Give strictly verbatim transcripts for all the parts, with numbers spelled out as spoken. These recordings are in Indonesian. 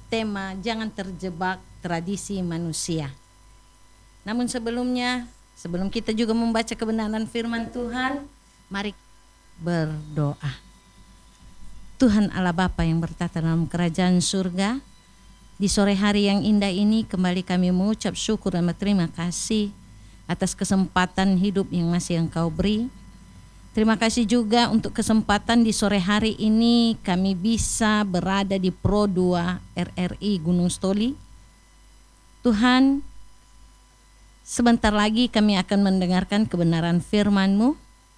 tema jangan terjebak tradisi manusia. Namun sebelumnya, sebelum kita juga membaca kebenaran firman Tuhan, mari berdoa. Tuhan Allah Bapa yang bertata dalam kerajaan surga, di sore hari yang indah ini kembali kami mengucap syukur dan berterima kasih atas kesempatan hidup yang masih Engkau beri. Terima kasih juga untuk kesempatan di sore hari ini kami bisa berada di Pro dua R R I Gunung Stoli. Tuhan, sebentar lagi kami akan mendengarkan kebenaran firman-Mu.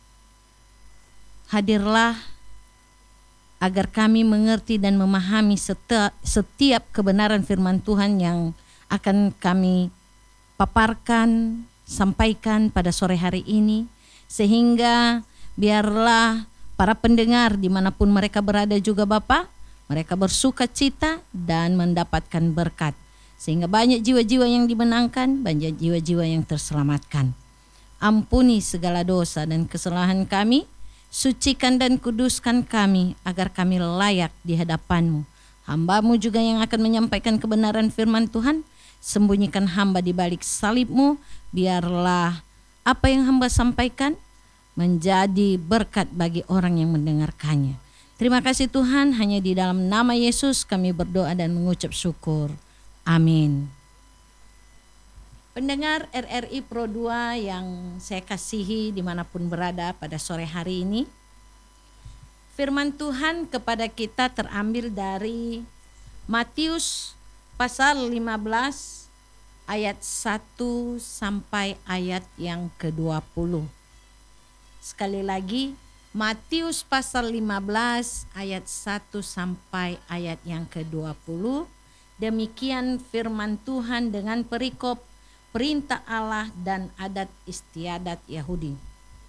Hadirlah agar kami mengerti dan memahami setiap, setiap kebenaran firman Tuhan yang akan kami paparkan, sampaikan pada sore hari ini, sehingga biarlah para pendengar dimanapun mereka berada juga Bapa, mereka bersuka cita dan mendapatkan berkat. Sehingga banyak jiwa-jiwa yang dimenangkan, banyak jiwa-jiwa yang terselamatkan. Ampuni segala dosa dan kesalahan kami, sucikan dan kuduskan kami agar kami layak di hadapan-Mu. Hamba-Mu juga yang akan menyampaikan kebenaran firman Tuhan, sembunyikan hamba di balik salib-Mu, biarlah apa yang hamba sampaikan menjadi berkat bagi orang yang mendengarkannya. Terima kasih Tuhan, hanya di dalam nama Yesus kami berdoa dan mengucap syukur. Amin. Pendengar R R I Pro dua yang saya kasihi dimanapun berada pada sore hari ini, firman Tuhan kepada kita terambil dari Matius pasal lima belas ayat satu sampai ayat yang kedua puluh. Sekali lagi, Matius pasal lima belas ayat satu sampai ayat yang kedua puluh. Demikian firman Tuhan dengan perikop perintah Allah dan adat istiadat Yahudi.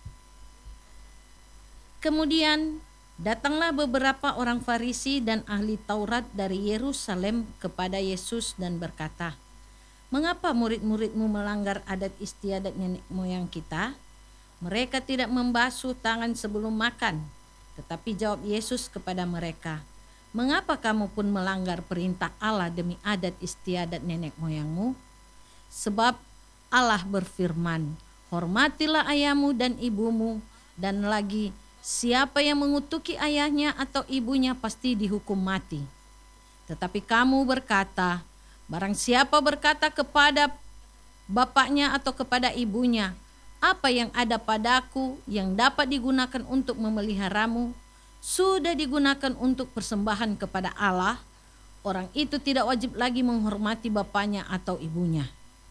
Kemudian datanglah beberapa orang Farisi dan ahli Taurat dari Yerusalem kepada Yesus dan berkata, "Mengapa murid-muridmu melanggar adat istiadat nenek moyang kita? Mereka tidak membasuh tangan sebelum makan." Tetapi jawab Yesus kepada mereka, "Mengapa kamu pun melanggar perintah Allah demi adat istiadat nenek moyangmu? Sebab Allah berfirman, hormatilah ayahmu dan ibumu, dan lagi siapa yang mengutuki ayahnya atau ibunya pasti dihukum mati. Tetapi kamu berkata, barang siapa berkata kepada bapaknya atau kepada ibunya, apa yang ada padaku yang dapat digunakan untuk memeliharamu, sudah digunakan untuk persembahan kepada Allah, orang itu tidak wajib lagi menghormati bapaknya atau ibunya.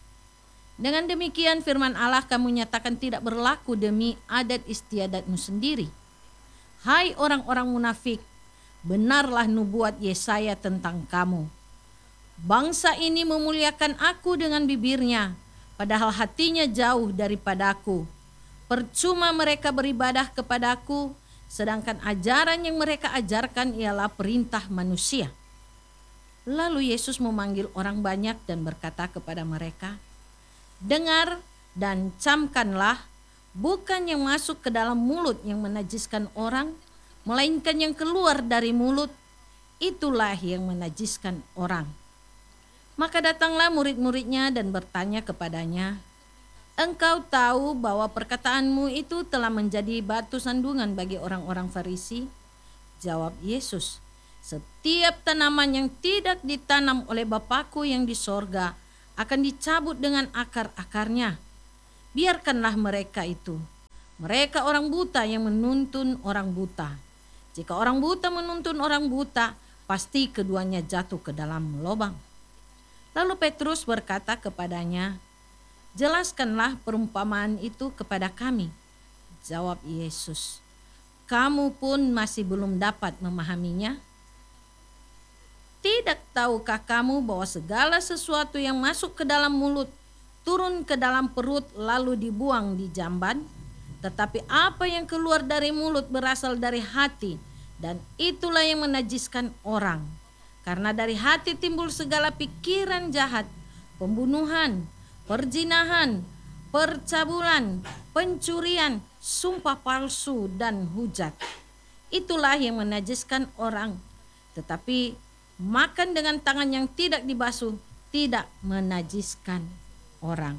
Dengan demikian firman Allah kamu nyatakan tidak berlaku demi adat istiadatmu sendiri. Hai orang-orang munafik, benarlah nubuat Yesaya tentang kamu. Bangsa ini memuliakan aku dengan bibirnya, padahal hatinya jauh daripadaku. Percuma mereka beribadah kepadaku, sedangkan ajaran yang mereka ajarkan ialah perintah manusia." Lalu Yesus memanggil orang banyak dan berkata kepada mereka, "Dengar dan camkanlah, bukan yang masuk ke dalam mulut yang menajiskan orang, melainkan yang keluar dari mulut, itulah yang menajiskan orang." Maka datanglah murid-muridnya dan bertanya kepadanya, "Engkau tahu bahwa perkataanmu itu telah menjadi batu sandungan bagi orang-orang Farisi?" Jawab Yesus, "Setiap tanaman yang tidak ditanam oleh Bapakku yang di sorga akan dicabut dengan akar-akarnya. Biarkanlah mereka itu. Mereka orang buta yang menuntun orang buta. Jika orang buta menuntun orang buta, pasti keduanya jatuh ke dalam lubang." Lalu Petrus berkata kepadanya, "Jelaskanlah perumpamaan itu kepada kami." Jawab Yesus, "Kamu pun masih belum dapat memahaminya? Tidak tahukah kamu bahwa segala sesuatu yang masuk ke dalam mulut, turun ke dalam perut lalu dibuang di jamban? Tetapi apa yang keluar dari mulut berasal dari hati, dan itulah yang menajiskan orang. Karena dari hati timbul segala pikiran jahat, pembunuhan, perzinahan, percabulan, pencurian, sumpah palsu, dan hujat. Itulah yang menajiskan orang. Tetapi makan dengan tangan yang tidak dibasuh tidak menajiskan orang.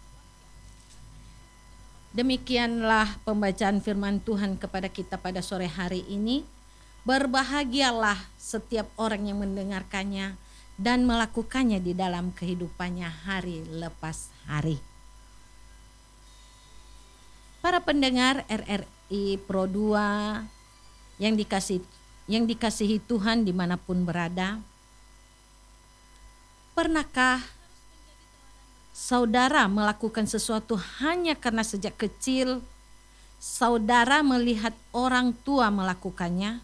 Demikianlah pembacaan firman Tuhan kepada kita pada sore hari ini. Berbahagialah setiap orang yang mendengarkannya dan melakukannya di dalam kehidupannya hari lepas hari. Para pendengar R R I Pro dua yang dikasih yang dikasihi Tuhan dimanapun berada, pernahkah saudara melakukan sesuatu hanya karena sejak kecil saudara melihat orang tua melakukannya?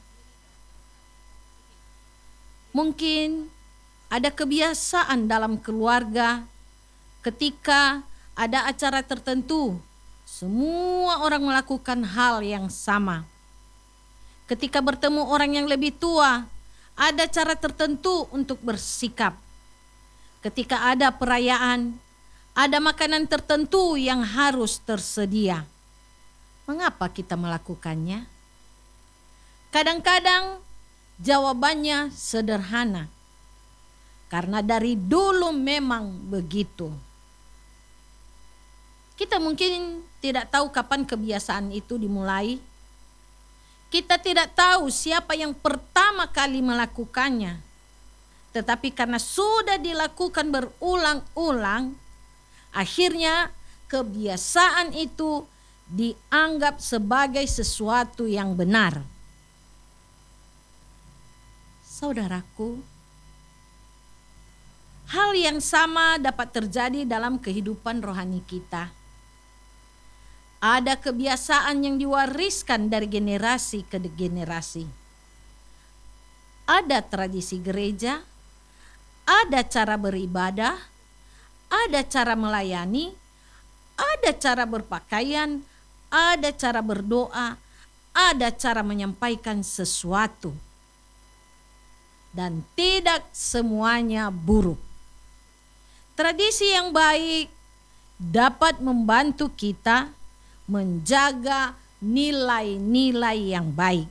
Mungkin ada kebiasaan dalam keluarga ketika ada acara tertentu, semua orang melakukan hal yang sama. Ketika bertemu orang yang lebih tua, ada cara tertentu untuk bersikap. Ketika ada perayaan, ada makanan tertentu yang harus tersedia. Mengapa kita melakukannya? Kadang-kadang jawabannya sederhana. Karena dari dulu memang begitu. Kita mungkin tidak tahu kapan kebiasaan itu dimulai. Kita tidak tahu siapa yang pertama kali melakukannya. Tetapi karena sudah dilakukan berulang-ulang, akhirnya kebiasaan itu dianggap sebagai sesuatu yang benar. Saudaraku, hal yang sama dapat terjadi dalam kehidupan rohani kita. Ada kebiasaan yang diwariskan dari generasi ke generasi. Ada tradisi gereja, ada cara beribadah, ada cara melayani, ada cara berpakaian, ada cara berdoa, ada cara menyampaikan sesuatu. Dan tidak semuanya buruk. Tradisi yang baik dapat membantu kita menjaga nilai-nilai yang baik.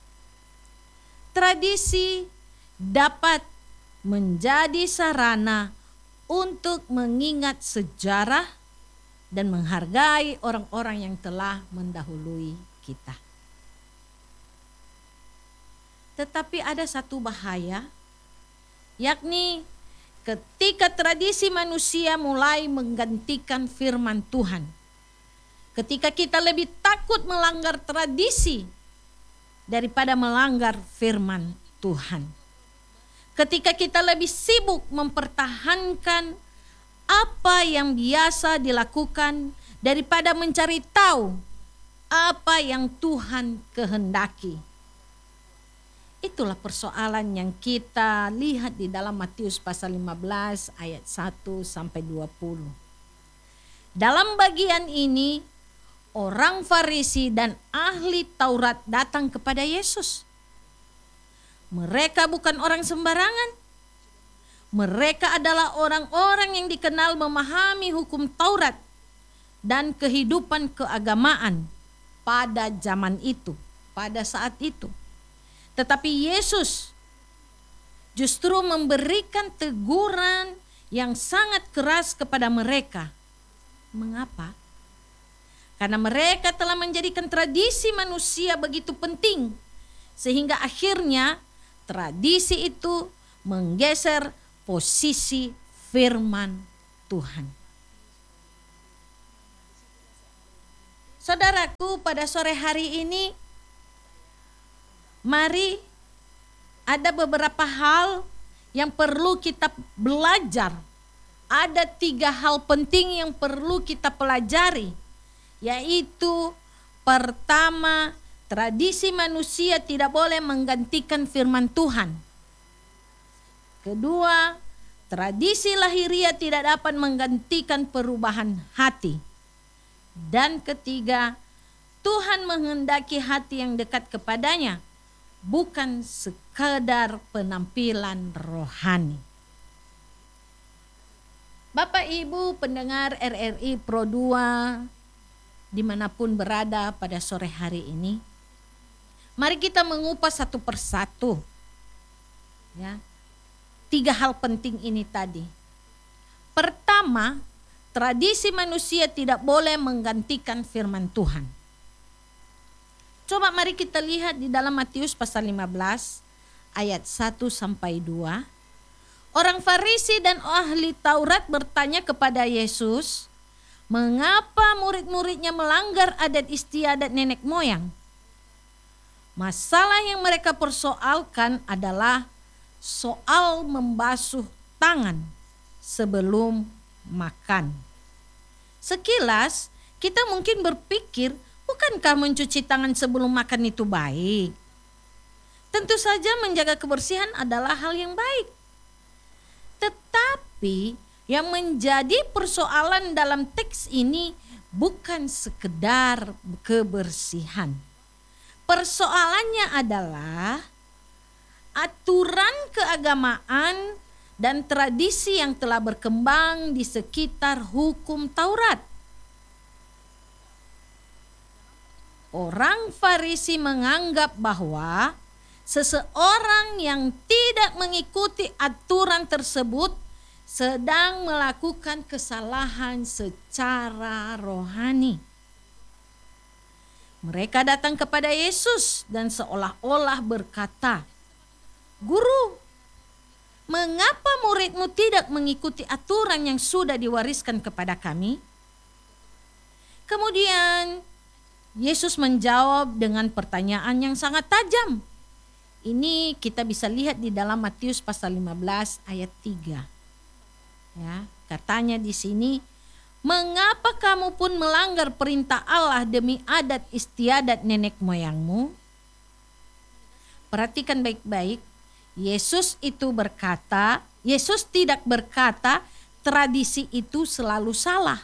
Tradisi dapat menjadi sarana untuk mengingat sejarah dan menghargai orang-orang yang telah mendahului kita. Tetapi ada satu bahaya, yakni ketika tradisi manusia mulai menggantikan firman Tuhan. Ketika kita lebih takut melanggar tradisi daripada melanggar firman Tuhan. Ketika kita lebih sibuk mempertahankan apa yang biasa dilakukan daripada mencari tahu apa yang Tuhan kehendaki. Itulah persoalan yang kita lihat di dalam Matius pasal lima belas ayat satu sampai dua puluh. Dalam bagian ini, orang Farisi dan ahli Taurat datang kepada Yesus. Mereka bukan orang sembarangan. Mereka adalah orang-orang yang dikenal memahami hukum Taurat dan kehidupan keagamaan pada zaman itu, pada saat itu. Tetapi Yesus justru memberikan teguran yang sangat keras kepada mereka. Mengapa? Karena mereka telah menjadikan tradisi manusia begitu penting, sehingga akhirnya tradisi itu menggeser posisi firman Tuhan. Saudaraku, pada sore hari ini, mari ada beberapa hal yang perlu kita belajar. Ada tiga hal penting yang perlu kita pelajari, yaitu pertama, tradisi manusia tidak boleh menggantikan firman Tuhan. Kedua, tradisi lahiriah tidak dapat menggantikan perubahan hati. Dan ketiga, Tuhan menghendaki hati yang dekat kepadanya, bukan sekadar penampilan rohani. Bapak Ibu pendengar R R I Pro dua dimanapun berada pada sore hari ini, mari kita mengupas satu persatu, ya, tiga hal penting ini tadi. Pertama, tradisi manusia tidak boleh menggantikan firman Tuhan. Coba mari kita lihat di dalam Matius pasal lima belas ayat satu sampai dua. Orang Farisi dan ahli Taurat bertanya kepada Yesus, mengapa murid-muridnya melanggar adat istiadat nenek moyang? Masalah yang mereka persoalkan adalah soal membasuh tangan sebelum makan. Sekilas kita mungkin berpikir, bukankah mencuci tangan sebelum makan itu baik? Tentu saja menjaga kebersihan adalah hal yang baik. Tetapi yang menjadi persoalan dalam teks ini bukan sekedar kebersihan. Persoalannya adalah aturan keagamaan dan tradisi yang telah berkembang di sekitar hukum Taurat. Orang Farisi menganggap bahwa seseorang yang tidak mengikuti aturan tersebut sedang melakukan kesalahan secara rohani. Mereka datang kepada Yesus dan seolah-olah berkata, "Guru, mengapa muridmu tidak mengikuti aturan yang sudah diwariskan kepada kami?" Kemudian Yesus menjawab dengan pertanyaan yang sangat tajam. Ini kita bisa lihat di dalam Matius pasal lima belas ayat tiga. Ya, katanya di sini, "Mengapa kamu pun melanggar perintah Allah demi adat istiadat nenek moyangmu?" Perhatikan baik-baik. Yesus itu berkata, Yesus tidak berkata tradisi itu selalu salah.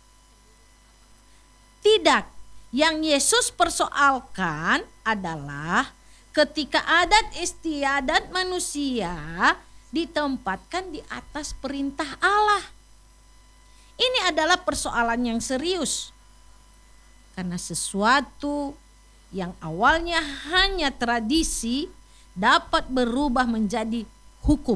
Tidak. Yang Yesus persoalkan adalah ketika adat istiadat manusia ditempatkan di atas perintah Allah. Ini adalah persoalan yang serius. Karena sesuatu yang awalnya hanya tradisi dapat berubah menjadi hukum.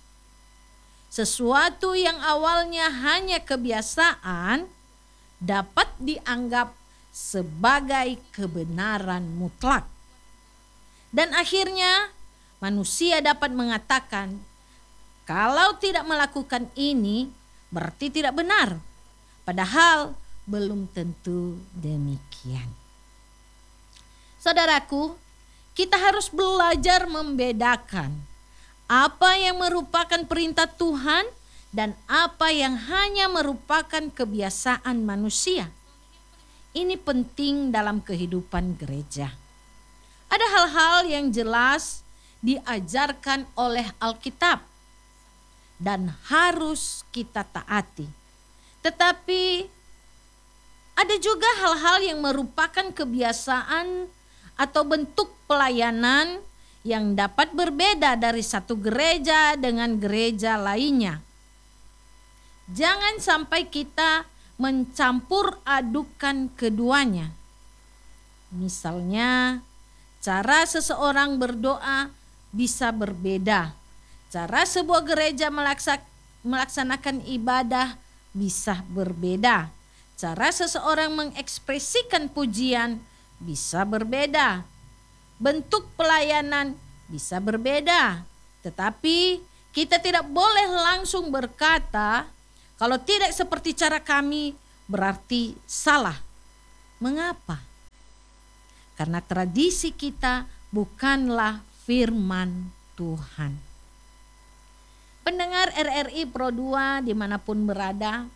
Sesuatu yang awalnya hanya kebiasaan dapat dianggap sebagai kebenaran mutlak. Dan akhirnya manusia dapat mengatakan, kalau tidak melakukan ini berarti tidak benar. Padahal belum tentu demikian. Saudaraku, kita harus belajar membedakan apa yang merupakan perintah Tuhan dan apa yang hanya merupakan kebiasaan manusia. Ini penting dalam kehidupan gereja. Ada hal-hal yang jelas diajarkan oleh Alkitab dan harus kita taati. Tetapi ada juga hal-hal yang merupakan kebiasaan atau bentuk pelayanan yang dapat berbeda dari satu gereja dengan gereja lainnya. Jangan sampai kita mencampur adukan keduanya. Misalnya, cara seseorang berdoa bisa berbeda. Cara sebuah gereja melaksanakan ibadah bisa berbeda. Cara seseorang mengekspresikan pujian bisa berbeda. Bentuk pelayanan bisa berbeda. Tetapi kita tidak boleh langsung berkata, kalau tidak seperti cara kami berarti salah. Mengapa? Karena tradisi kita bukanlah firman Tuhan. Pendengar R R I Pro dua dimanapun berada,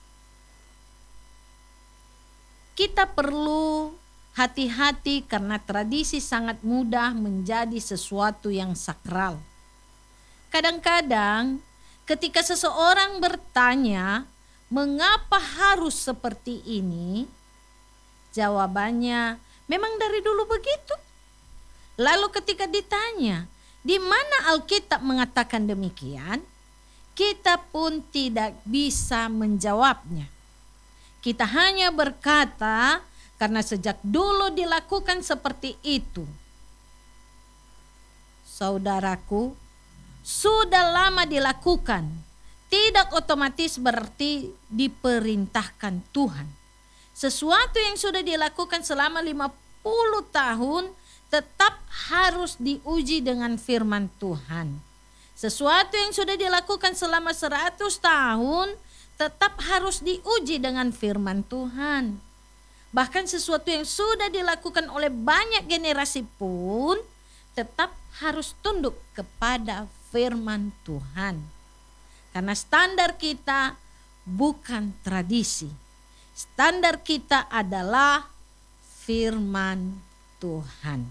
kita perlu hati-hati karena tradisi sangat mudah menjadi sesuatu yang sakral. Kadang-kadang ketika seseorang bertanya, mengapa harus seperti ini? Jawabannya, memang dari dulu begitu. Lalu ketika ditanya, di mana Alkitab mengatakan demikian? Kita pun tidak bisa menjawabnya. Kita hanya berkata, karena sejak dulu dilakukan seperti itu. Saudaraku, sudah lama dilakukan, tidak otomatis berarti diperintahkan Tuhan. Sesuatu yang sudah dilakukan selama lima puluh tahun tetap harus diuji dengan firman Tuhan. Sesuatu yang sudah dilakukan selama seratus tahun tetap harus diuji dengan firman Tuhan. Bahkan sesuatu yang sudah dilakukan oleh banyak generasi pun tetap harus tunduk kepada firman Tuhan. Karena standar kita bukan tradisi. Standar kita adalah firman Tuhan.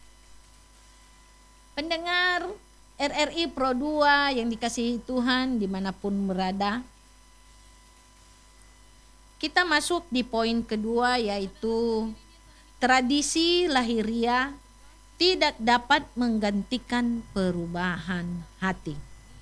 Pendengar R R I Pro dua yang dikasihi Tuhan dimanapun berada, kita masuk di poin kedua, yaitu tradisi lahiriah tidak dapat menggantikan perubahan hati.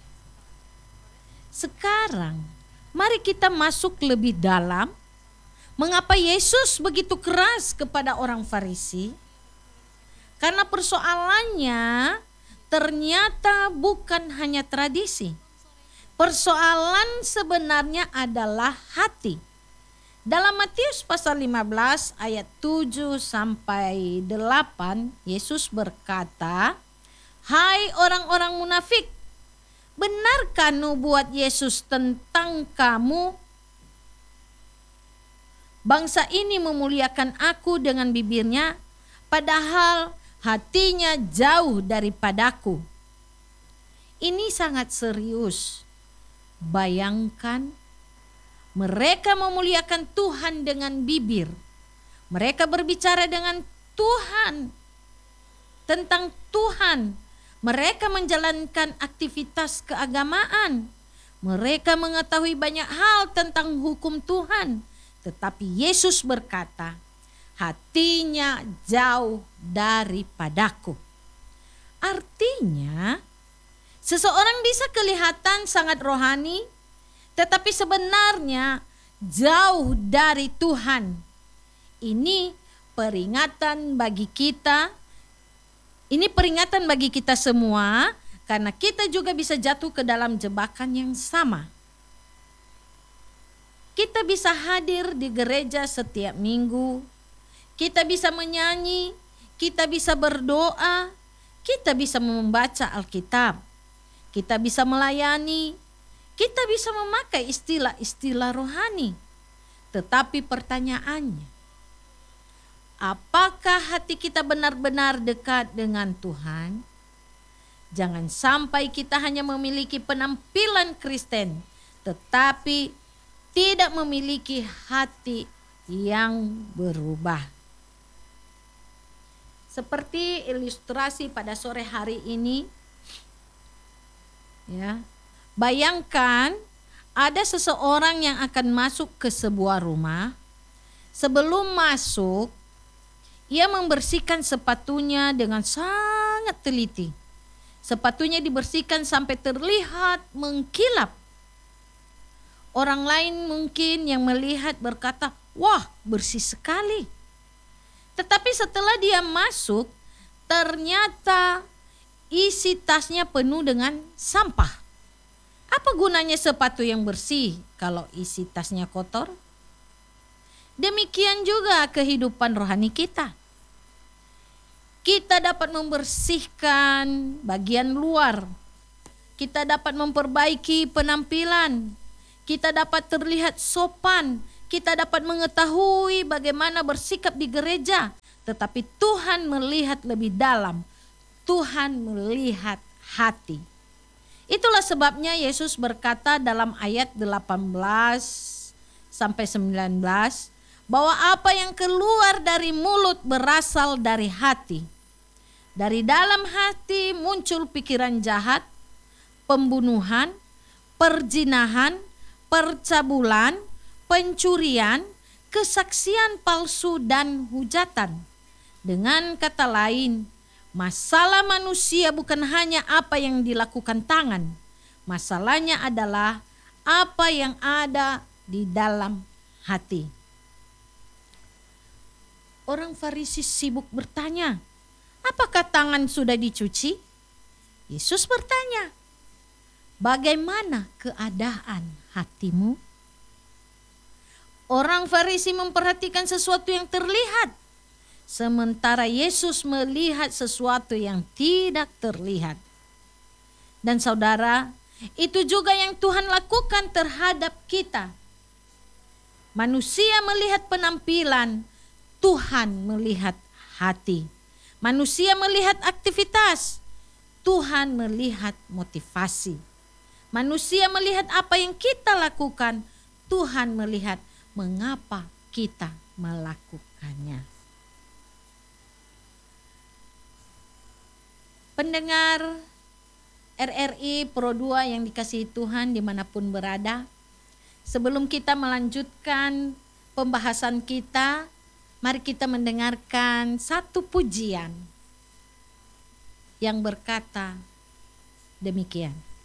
Sekarang mari kita masuk lebih dalam. Mengapa Yesus begitu keras kepada orang Farisi? Karena persoalannya ternyata bukan hanya tradisi. Persoalan sebenarnya adalah hati. Dalam Matius pasal lima belas ayat tujuh sampai delapan, Yesus berkata, "Hai orang-orang munafik, benarkah nubuat Yesus tentang kamu? Bangsa ini memuliakan aku dengan bibirnya, padahal hatinya jauh daripadaku." Ini sangat serius. Bayangkan, mereka memuliakan Tuhan dengan bibir. Mereka berbicara dengan Tuhan, tentang Tuhan. Mereka menjalankan aktivitas keagamaan. Mereka mengetahui banyak hal tentang hukum Tuhan. Tetapi Yesus berkata, hatinya jauh daripadaku. Artinya, seseorang bisa kelihatan sangat rohani, tetapi sebenarnya jauh dari Tuhan. Ini peringatan bagi kita, ini peringatan bagi kita semua, karena kita juga bisa jatuh ke dalam jebakan yang sama. Kita bisa hadir di gereja setiap minggu, kita bisa menyanyi, kita bisa berdoa, kita bisa membaca Alkitab, kita bisa melayani, kita bisa memakai istilah-istilah rohani. Tetapi pertanyaannya, apakah hati kita benar-benar dekat dengan Tuhan? Jangan sampai kita hanya memiliki penampilan Kristen, tetapi tidak memiliki hati yang berubah. Seperti ilustrasi pada sore hari ini, ya, bayangkan ada seseorang yang akan masuk ke sebuah rumah. Sebelum masuk, ia membersihkan sepatunya dengan sangat teliti. Sepatunya dibersihkan sampai terlihat mengkilap. Orang lain mungkin yang melihat berkata, "Wah, bersih sekali." Tetapi setelah dia masuk, ternyata isi tasnya penuh dengan sampah. Apa gunanya sepatu yang bersih kalau isi tasnya kotor? Demikian juga kehidupan rohani kita. Kita dapat membersihkan bagian luar. Kita dapat memperbaiki penampilan. Kita dapat terlihat sopan, kita dapat mengetahui bagaimana bersikap di gereja, tetapi Tuhan melihat lebih dalam. Tuhan melihat hati. Itulah sebabnya Yesus berkata dalam ayat delapan belas sampai sembilan belas bahwa apa yang keluar dari mulut berasal dari hati. Dari dalam hati muncul pikiran jahat, pembunuhan, perzinahan, percabulan, pencurian, kesaksian palsu, dan hujatan. Dengan kata lain, masalah manusia bukan hanya apa yang dilakukan tangan. Masalahnya adalah apa yang ada di dalam hati. Orang Farisi sibuk bertanya, apakah tangan sudah dicuci? Yesus bertanya, bagaimana keadaan hatimu? Orang Farisi memperhatikan sesuatu yang terlihat, sementara Yesus melihat sesuatu yang tidak terlihat. Dan saudara, itu juga yang Tuhan lakukan terhadap kita. Manusia melihat penampilan, Tuhan melihat hati. Manusia melihat aktivitas, Tuhan melihat motivasi. Manusia melihat apa yang kita lakukan, Tuhan melihat mengapa kita melakukannya. Pendengar R R I Pro dua yang dikasihi Tuhan dimanapun berada, sebelum kita melanjutkan pembahasan kita, mari kita mendengarkan satu pujian yang berkata demikian.